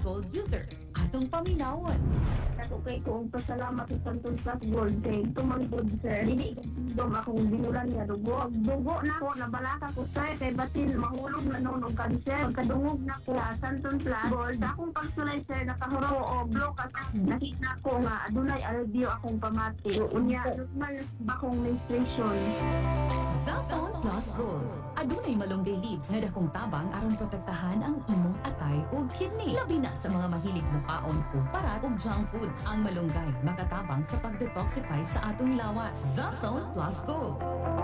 Gold user. Atong paminawon. Ako kay kung pasalamat sa Santon Plus Gold kay tumangkod sir. Dili dom akong binulan niya dugo. Dugo na ko nabalaka ko sir kay batin mahulog na noon og kanser. Pagkadungog na ko sa Santon Plus Gold akong pagsulay sir nakahuro o block at nakita ko nga adunay alivio akong pamati. Unya normal akong menstruation. Santon Plus Gold. Adunay malunggay leaves nga dakong tabang aron protektahan ang imong atay ug kidney. Labi na sa mga mahilig mo paon ug parat ug junk foods. Ang malunggay makatabang sa pag-detoxify sa atong lawas. Santon Plus Gold.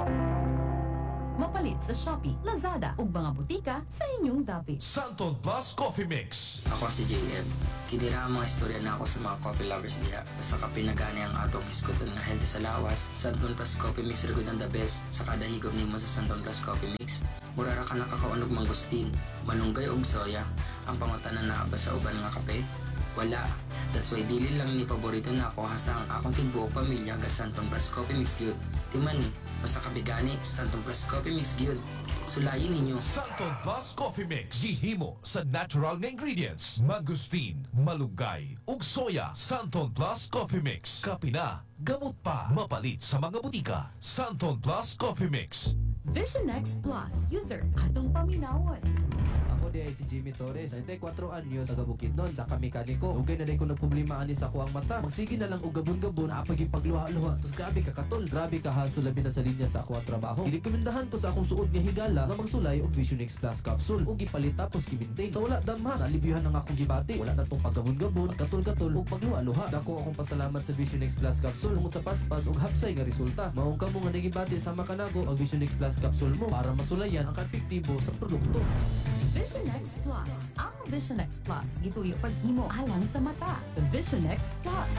Mapalit sa Shopee, Lazada ug mga butika sa inyong dapit. Santon Plus Coffee Mix. Ako si JM. Kinira ang mga istorya na ako sa mga coffee lovers diha. Basta kapinagani ang atong iskoton nga healthy sa lawas. Santon Plus Coffee Mix rigod ang the best. Sa kada higop nimo sa Santon Plus Coffee Mix, mura ra ka nakakaunog mangustin, malunggay ug soya. Ang pangutanan na ba sa uban nga kape? Wala. That's why dili lang ni paborito na ako hasta ang akong tibuok pamilya ga Santon Plus Coffee Mix gyud. Timani, basta kabigani sa Santon Plus Coffee Mix gyud. Sulayin ninyo. Santon Plus Coffee Mix. Gihimo sa natural nga ingredients. Mangustin, malunggay, ug soya. Santon Plus Coffee Mix. Kapina, gamot pa. Mapalit sa mga butika. Santon Plus Coffee Mix. Vision X Plus user. Atong paminawon. Ako di ay si Jimmy Torres, 94 anyos, taga Bukidnon, sa kamikaniko. Ugay na din ko nagproblema ani sa kuang mata. Magsige na lang og gabon-gabon, apag ipagluha-luha. Tos grabe ka katol, grabe ka haso labi na sa linya sa ako trabaho. Girekomendahan ko sa akong suod nga higala nga magsulay og Vision X Plus capsule ug gipalit tapos gi-maintain. Sa wala damha, nalibiyuhan ang akong gibati. Wala na tong paggabon-gabon, katol-katol ug pagluha-luha. Dako akong pasalamat sa Vision X Plus capsule tungod sa paspas ug hapsay nga resulta. Maong kamo nga nagibati sa makanago ang Vision X Plus capsule mo para masulayan ang epektibo sa produkto. Vision X Plus. Ang Vision X Plus gituyo paghimo alang sa mata. Vision X Plus.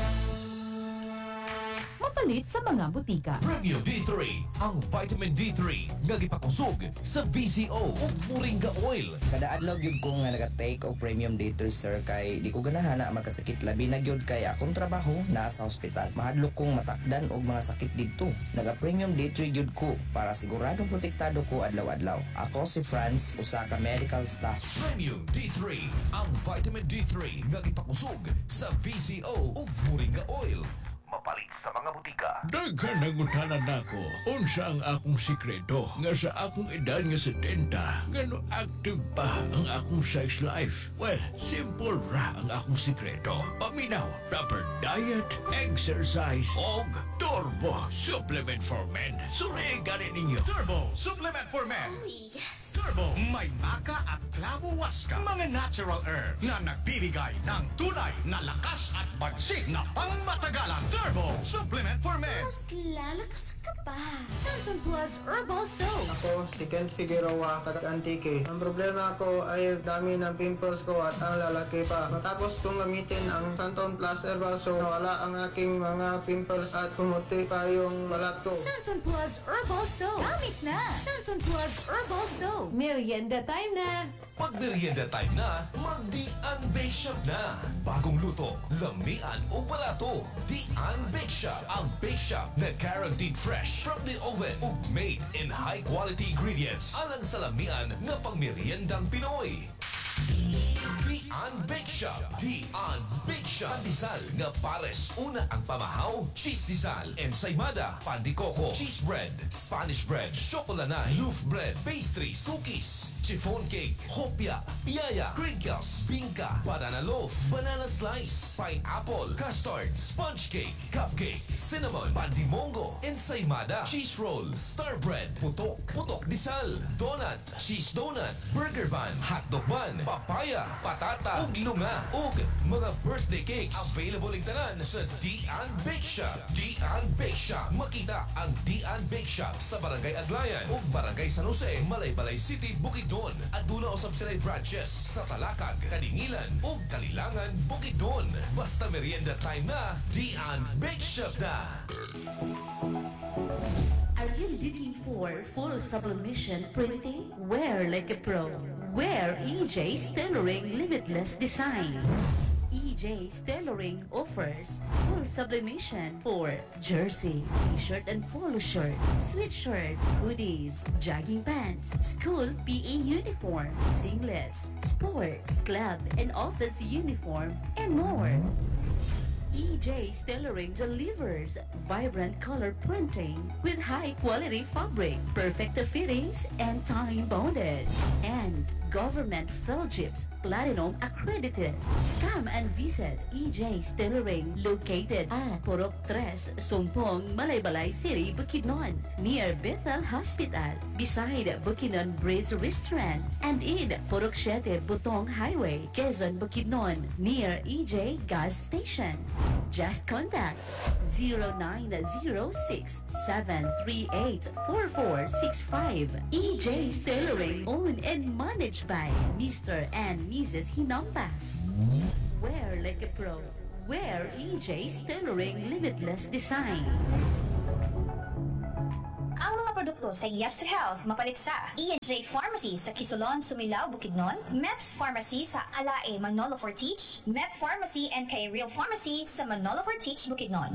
Mapalit sa mga butika. Premium D3. Ang vitamin D3 nga gipakusog sa VCO ug Moringa Oil. Kada adlaw gyud ko nga naga-take og Premium D3 sir kay di ko ganahan na magkasakit labi na gyud kay akong trabaho naa sa ospital. Mahadlok kong matakdan og mga sakit didto. Naga-Premium D3 gyud ko para siguradong protektado ko adlaw-adlaw. Ako si Franz, usa ka medical staff. Premium D3. Ang vitamin D3 nga gipakusog sa VCO ug Moringa Oil. Mapalit sa mga butika. Daghan nangutanan nako unsa ang akong sikreto nga sa akong edad nga 70 ngano active pa ang akong sex life. Well, simple ra ang akong sikreto. Paminaw, proper diet, exercise, og Turbo Supplement for Men. Suri ganin ninyo. Turbo Supplement for Men. Oh, yes. Turbo, may maka at klamo waska. Mga natural herbs na nagbibigay ng tunay na lakas at bagsik na pangmatagalan. Turbo Supplement for Men. Mas lalakas ka pa. Santon Plus Herbal Soap. Ako, si Ken Figueroa, taga-Antique. Ang problema ko ay dami ng pimples ko at ang lalaki pa. Matapos kong gamitin ang Santon Plus Herbal Soap, nawala ang aking mga pimples at pumuti pa yung balat ko. Santon Plus Herbal Soap. Gamit na. Santon Plus Herbal Soap. Merienda time na. Pag merienda time na, mag-Dian Bake Shop na. Bagong luto, lamian o balato. Dian Bake Shop. Ang bake shop na guaranteed fresh from the oven ug made in high quality ingredients. Alang sa lamian nga pang meriendang Pinoy. Dian Bake Shop. Dian Bake Shop. Pandesal nga pares. Una ang pamahaw, cheese disal, ensaymada, pandikoko, cheese bread, Spanish bread, chocolanay, loaf bread, pastries, cookies, chiffon cake, hopia, piyaya, crinkles, bingka, banana loaf, banana slice, pineapple, custard, sponge cake, cupcake, cinnamon, pandimongo, ensaymada, cheese roll, star bread, putok, putok disal, donut, cheese donut, burger bun, hotdog bun, papaya, patata, ug lunga, ug mga birthday cakes. Available ing tanan sa Dian Bake Shop. Dian Bake Shop. Makita ang Dian Bake Shop sa Barangay Aglayan ug Barangay San Jose, Malaybalay City, Bukidnon. Aduna usab sila'y branches sa Talakag, Kadingilan ug Kalilangan, Bukidnon. Basta merienda time na, Dian Bake Shop na. Are you looking for full sublimation printing? Wear like a pro. Wear EJ's Tailoring Limitless Design. EJ EJ's Tailoring offers full sublimation for jersey, t-shirt and polo shirt, sweatshirt, hoodies, jogging pants, school PE uniform, singlets, sports, club and office uniform, and more. EJ's Tailoring delivers vibrant color printing with high-quality fabric, perfect fittings, and time-bonded. And government Philgips Platinum accredited. Come and visit EJ's Tailoring located at Purok 3, Sumpong, Malaybalay City, Bukidnon, near Bethel Hospital, beside Bukidnon Breeze Restaurant, and in Purok 7, Butong Highway, Quezon, Bukidnon, near EJ Gas Station. Just contact 0906-738-4465. EJ's Tailoring, owned and managed by Mr. and Mrs. Hinampas. Wear like a pro. Wear EJ's Tailoring Limitless Design. Ang mga produkto sa Yes to Health mapalit sa E&J Pharmacy sa Kisolon, Sumilao, Bukidnon, MEPS Pharmacy sa Alae, Manolo Fortich, MEP Pharmacy and kay Real Pharmacy sa Manolo Fortich, Bukidnon.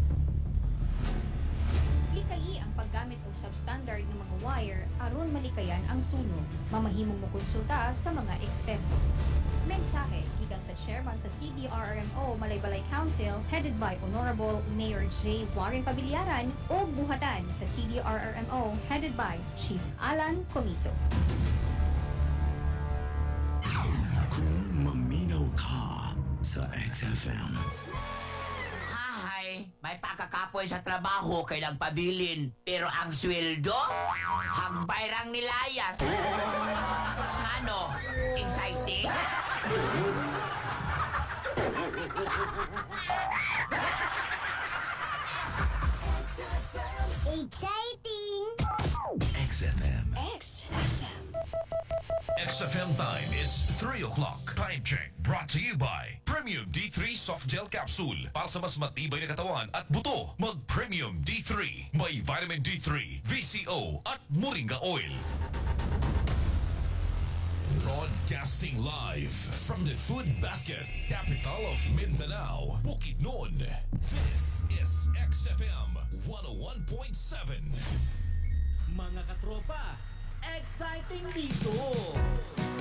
Likayi ang paggamit og substandard nga mga wire aron malikayan ang sunog. Mamahimong mo konsulta sa mga eksperto. Mensahe gikan sa chairman sa CDRRMO Malaybalay Council headed by Honorable Mayor J. Warren Pabiliaran o buhatan sa CDRRMO headed by Chief Alan Comiso. Kung maminaw ka sa XFM. Hay, may pakakapoy sa trabaho kay nagpabilin. Pero ang sweldo, hambay rang nilayas. Ano? Exciting? Exciting! XFM. XFM time is 3 o'clock. Time check brought to you by Premium D3 Soft Gel Capsule. Para sa mas matibay na katawan at buto, mag Premium D3. May Vitamin D3, VCO at Moringa Oil. Broadcasting live from the Food Basket, capital of Mindanao, Bukidnon. This is XFM 101.7. Mga katropa, exciting dito!